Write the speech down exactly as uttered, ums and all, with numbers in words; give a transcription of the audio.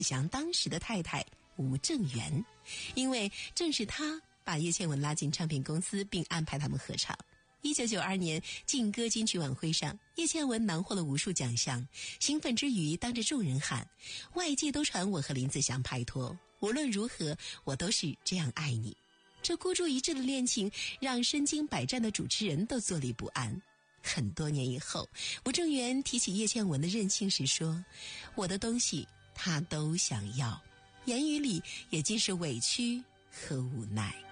祥当时的太太吴正元，因为正是他把叶倩文拉进唱片公司，并安排他们合唱。一九九二年劲歌金曲晚会上，叶倩文囊获了无数奖项，兴奋之余当着众人喊：外界都传我和林子祥拍拖，无论如何我都是这样爱你。这孤注一掷的恋情让身经百战的主持人都坐立不安。很多年以后，吴正元提起叶倩文的任性时说：我的东西他都想要，言语里也尽是委屈和无奈。